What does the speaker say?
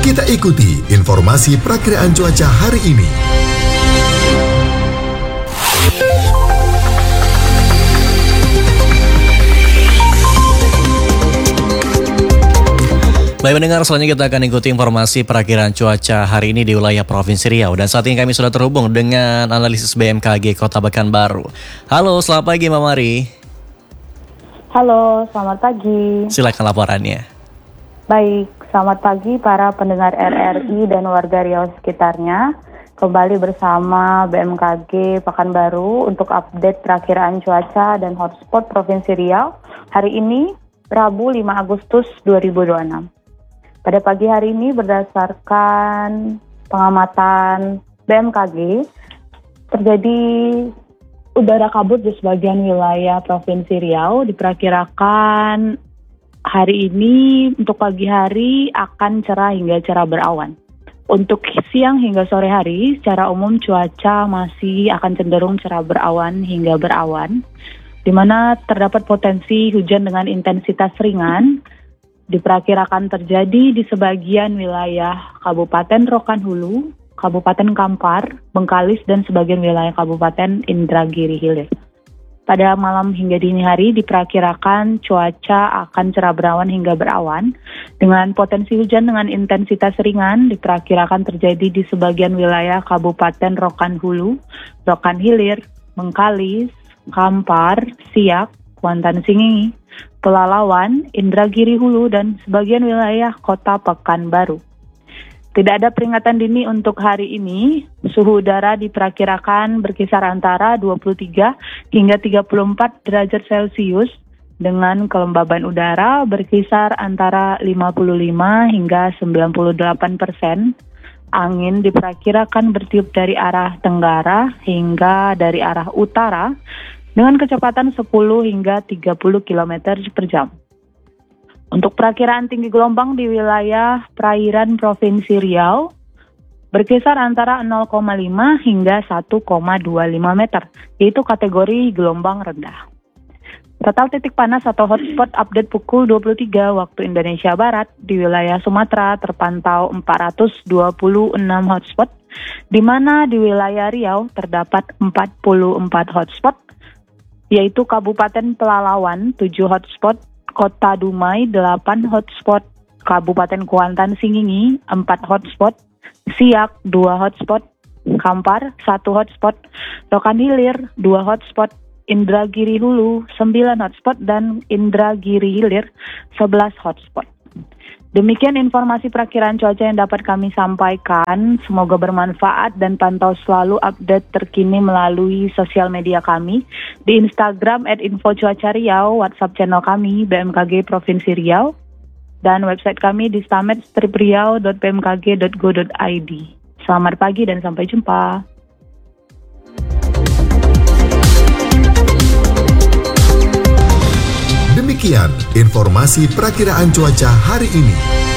Kita ikuti informasi perakiraan cuaca hari ini. Baik pendengar, selanjutnya kita akan ikuti informasi perakiraan cuaca hari ini di wilayah Provinsi Riau. Dan saat ini kami sudah terhubung dengan analisis BMKG Kota Pekanbaru. Halo, selamat pagi Mbak Mari. Halo, selamat pagi. Silakan laporannya. Baik, selamat pagi para pendengar RRI dan warga Riau sekitarnya. Kembali bersama BMKG Pekanbaru untuk update perakiraan cuaca dan hotspot Provinsi Riau hari ini, Rabu 5 Agustus 2026. Pada pagi hari ini berdasarkan pengamatan BMKG, terjadi udara kabut di sebagian wilayah Provinsi Riau. Diperkirakan hari ini untuk pagi hari akan cerah hingga cerah berawan. Untuk siang hingga sore hari, secara umum cuaca masih akan cenderung cerah berawan hingga berawan, di mana terdapat potensi hujan dengan intensitas ringan. Diperkirakan terjadi di sebagian wilayah Kabupaten Rokan Hulu, Kabupaten Kampar, Bengkalis, dan sebagian wilayah Kabupaten Indragiri Hilir. Pada malam hingga dini hari diperkirakan cuaca akan cerah berawan hingga berawan, dengan potensi hujan dengan intensitas ringan diperkirakan terjadi di sebagian wilayah Kabupaten Rokan Hulu, Rokan Hilir, Bengkalis, Kampar, Siak, Kuantan Singingi, Pelalawan, Indragiri Hulu, dan sebagian wilayah Kota Pekanbaru. Tidak ada peringatan dini untuk hari ini. Suhu udara diperkirakan berkisar antara 23 hingga 34 derajat Celcius dengan kelembaban udara berkisar antara 55 hingga 98%. Angin diperkirakan bertiup dari arah tenggara hingga dari arah utara dengan kecepatan 10 hingga 30 km per jam. Untuk perakiraan tinggi gelombang di wilayah perairan Provinsi Riau berkisar antara 0,5 hingga 1,25 meter, yaitu kategori gelombang rendah. Total titik panas atau hotspot update pukul 23 waktu Indonesia Barat di wilayah Sumatera terpantau 426 hotspot, di mana di wilayah Riau terdapat 44 hotspot, yaitu Kabupaten Pelalawan 7 hotspot, Kota Dumai 8 hotspot, Kabupaten Kuantan Singingi 4 hotspot, Siak 2 hotspot, Kampar 1 hotspot, Rokan Hilir 2 hotspot, Indragiri Hulu 9 hotspot, dan Indragiri Hilir 11 hotspot. Demikian informasi perakiraan cuaca yang dapat kami sampaikan. Semoga bermanfaat dan pantau selalu update terkini melalui sosial media kami di Instagram @infocuacariau, WhatsApp channel kami BMKG Provinsi Riau, dan website kami di stamet-riau.bmkg.go.id. Selamat pagi dan sampai jumpa. Demikian informasi perakiraan cuaca hari ini.